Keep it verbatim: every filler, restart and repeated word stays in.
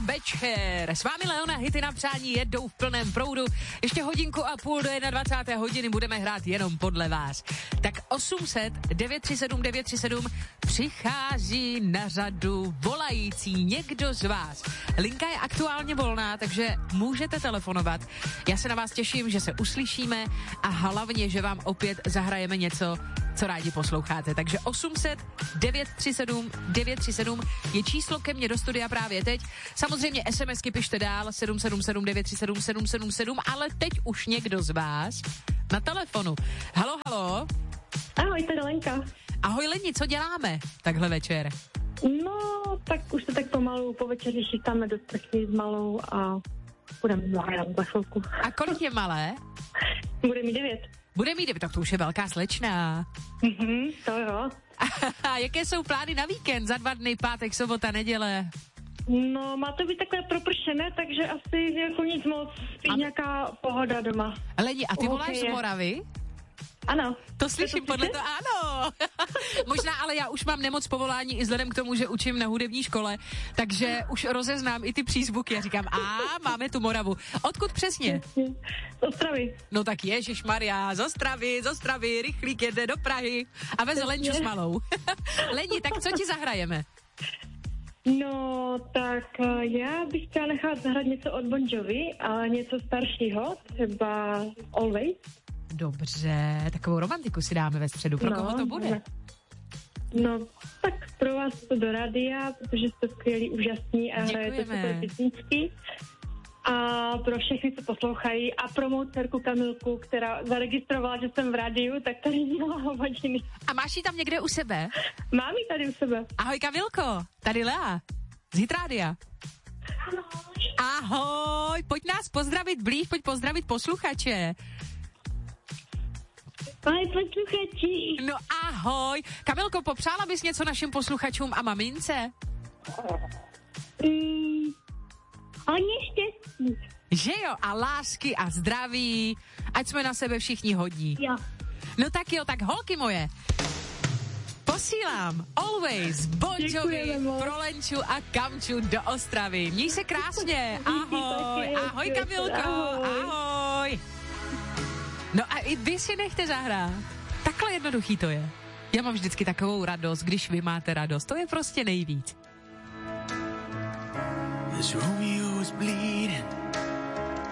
večer. S vámi Leona, hity na přání jedou v plném proudu. Ještě hodinku a půl do dvacáté jedné hodiny budeme hrát jenom podle vás. Tak osm set devět tři sedm devět tři sedm přichází na řadu volající někdo z vás. Linka je aktuálně volná, takže můžete telefonovat. Já se na vás těším, že se uslyšíme a hlavně, že vám opět zahrajeme něco, co rádi posloucháte. Takže osm set devět tři sedm devět tři sedm je číslo ke mně do studia právě teď. Samozřejmě SMSky pište dál sedm sedm sedm devět tři sedm sedm sedm sedm, ale teď už někdo z vás na telefonu. Halo, halo. Ahoj, tady Lenka. Ahoj Leni, co děláme takhle večer? No, tak už se tak pomalu po večeři chytáme do sprchy s malou a budeme zahrát za chvilku. A kolik je malé? Bude mi devět. Bude mít devět, tak to už je velká slečna. Mhm, to jo. A jaké jsou plány na víkend? Za dva dny, pátek, sobota, neděle? No, má to být takové propršené, takže asi jako nic moc, spíš nějaká pohoda doma. Leni, a ty Okay. voláš z Moravy? Ano. To slyším to podle toho, ano. Možná, ale já už mám nemoc povolání i vzhledem k tomu, že učím na hudební škole, takže už rozeznám i ty přízvuky a říkám, a máme tu Moravu. Odkud přesně? Z Ostravy. No tak ježišmarja, z Ostravy, z Ostravy, rychlík jede do Prahy a veze Lenču s malou. Leni, tak co ti zahrajeme? No, tak já bych chtěla nechat zahrát něco od Bon Jovi, ale něco staršího, třeba Always. Dobře, takovou romantiku si dáme ve středu. Pro no, koho to bude? Ne. No, tak pro vás to do rádia, protože jste skvělí, úžasní a hrajete super písničky. A pro všechny, co poslouchají a pro mou dcerku Kamilku, která zaregistrovala, že jsem v rádiu, tak tady dělá hodiny. A máš ji tam někde u sebe? Mám ji tady u sebe. Ahoj Kamilko, tady Lea z Hitrádia. Ahoj. Ahoj, pojď nás pozdravit blíž, pojď pozdravit posluchače. Ahoj posluchači. No ahoj. Kamilko, popřála bys něco našim posluchačům a mamince? Mm, hodně štěstí. Že jo, a lásky a zdraví, ať jsme na sebe všichni hodní. Jo. No tak jo, tak holky moje, posílám Always Bon Jovi pro Lenču a Kamču do Ostravy. Měj se krásně, ahoj, ahoj Kamilko, ahoj. No a i vy si nechte zahrát. Takhle jednoduchý to je. Já mám vždycky takovou radost, když vy máte radost. To je prostě nejvíc. As Romeo was bleeding